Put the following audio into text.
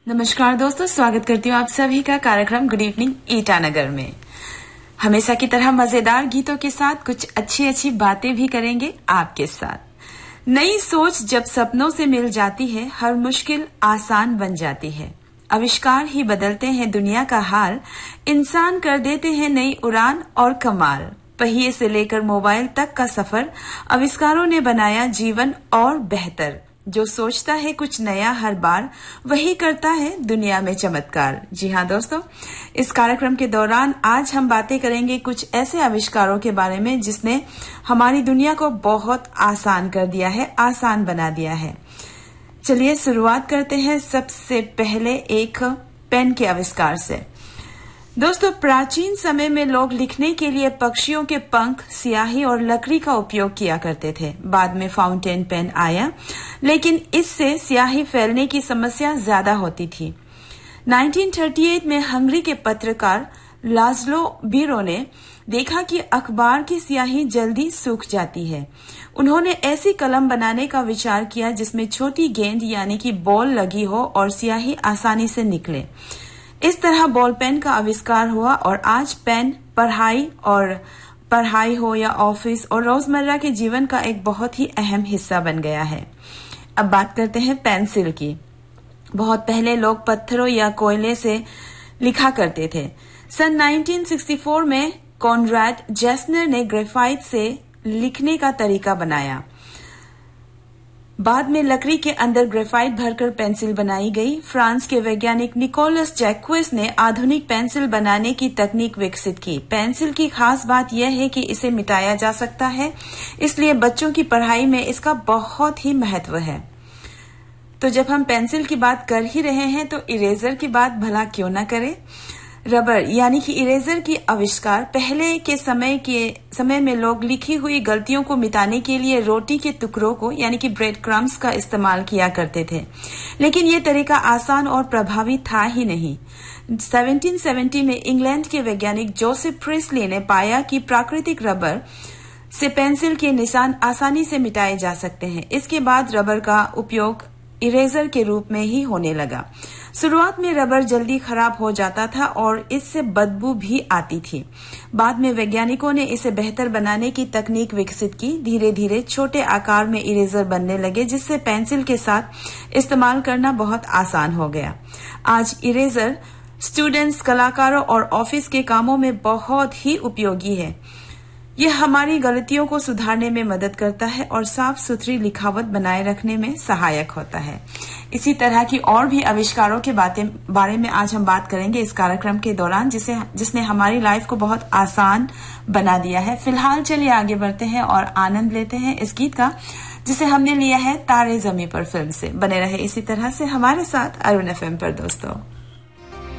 नमस्कार दोस्तों, स्वागत करती हूँ आप सभी का कार्यक्रम गुड इवनिंग ईटानगर में। हमेशा की तरह मजेदार गीतों के साथ कुछ अच्छी अच्छी बातें भी करेंगे आपके साथ। नई सोच जब सपनों से मिल जाती है, हर मुश्किल आसान बन जाती है। आविष्कार ही बदलते हैं दुनिया का हाल, इंसान कर देते हैं नई उड़ान और कमाल। पहिए से लेकर मोबाइल तक का सफर, आविष्कारों ने बनाया जीवन और बेहतर। जो सोचता है कुछ नया हर बार, वही करता है दुनिया में चमत्कार। जी हाँ दोस्तों, इस कार्यक्रम के दौरान आज हम बातें करेंगे कुछ ऐसे आविष्कारों के बारे में जिसने हमारी दुनिया को बहुत आसान कर दिया है, आसान बना दिया है। चलिए शुरुआत करते हैं सबसे पहले एक पेन के आविष्कार से। दोस्तों, प्राचीन समय में लोग लिखने के लिए पक्षियों के पंख, स्याही और लकड़ी का उपयोग किया करते थे। बाद में फाउंटेन पेन आया, लेकिन इससे स्याही फैलने की समस्या ज्यादा होती थी। 1938 में हंगरी के पत्रकार लाज़लो बीरो ने देखा कि अखबार की स्याही जल्दी सूख जाती है। उन्होंने ऐसी कलम बनाने का विचार किया जिसमें छोटी गेंद यानी कि बॉल लगी हो और स्याही आसानी से निकले। इस तरह बॉल पेन का आविष्कार हुआ और आज पेन पढ़ाई हो या ऑफिस और रोजमर्रा के जीवन का एक बहुत ही अहम हिस्सा बन गया है। अब बात करते हैं पेंसिल की। बहुत पहले लोग पत्थरों या कोयले से लिखा करते थे। सन 1964 में कॉनराड जेसनर ने ग्रेफाइट से लिखने का तरीका बनाया। बाद में लकड़ी के अंदर ग्रेफाइट भरकर पेंसिल बनाई गई। फ्रांस के वैज्ञानिक निकोलस जैक्विस ने आधुनिक पेंसिल बनाने की तकनीक विकसित की। पेंसिल की खास बात यह है कि इसे मिटाया जा सकता है, इसलिए बच्चों की पढ़ाई में इसका बहुत ही महत्व है। तो जब हम पेंसिल की बात कर ही रहे हैं तो इरेजर की बात भला क्यों न करें। रबर यानी कि इरेजर की आविष्कार पहले के समय में लोग लिखी हुई गलतियों को मिटाने के लिए रोटी के टुकड़ों को यानी कि ब्रेड क्रम्स का इस्तेमाल किया करते थे, लेकिन ये तरीका आसान और प्रभावी था ही नहीं। 1770 में इंग्लैंड के वैज्ञानिक जोसेफ प्रिस्ली ने पाया कि प्राकृतिक रबर से पेंसिल के निशान आसानी से मिटाए जा सकते हैं। इसके बाद रबर का उपयोग इरेजर के रूप में ही होने लगा। शुरुआत में रबर जल्दी खराब हो जाता था और इससे बदबू भी आती थी। बाद में वैज्ञानिकों ने इसे बेहतर बनाने की तकनीक विकसित की। धीरे धीरे छोटे आकार में इरेजर बनने लगे, जिससे पेंसिल के साथ इस्तेमाल करना बहुत आसान हो गया। आज इरेजर स्टूडेंट्स, कलाकारों और ऑफिस के कामों में बहुत ही उपयोगी है। यह हमारी गलतियों को सुधारने में मदद करता है और साफ सुथरी लिखावट बनाए रखने में सहायक होता है। इसी तरह की और भी आविष्कारों के बारे में आज हम बात करेंगे इस कार्यक्रम के दौरान, जिसने हमारी लाइफ को बहुत आसान बना दिया है। फिलहाल चलिए आगे बढ़ते हैं और आनंद लेते हैं इस गीत का, जिसे हमने लिया है तारे ज़मीं पर फिल्म से। बने रहे इसी तरह से हमारे साथ अरुण FM पर दोस्तों।